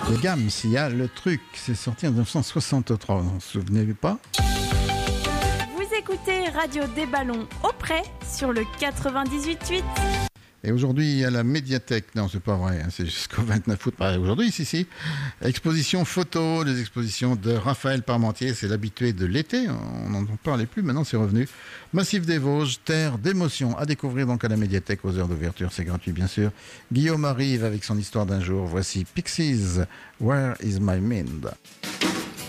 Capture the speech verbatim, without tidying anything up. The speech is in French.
Les Gams, il y a le truc, c'est sorti en dix-neuf cent soixante-trois, vous ne vous souvenez pas? Vous écoutez Radio des Ballons au près sur le quatre-vingt-dix-huit virgule huit. Et aujourd'hui, il y a la médiathèque. Non, c'est pas vrai, hein, c'est jusqu'au vingt-neuf août. Bah, aujourd'hui, si, si. Exposition photo, les expositions de Raphaël Parmentier, c'est l'habitué de l'été. On n'en parlait plus, maintenant c'est revenu. Massif des Vosges, terre d'émotion. À découvrir donc à la médiathèque aux heures d'ouverture, c'est gratuit bien sûr. Guillaume arrive avec son histoire d'un jour. Voici Pixies, Where is my mind?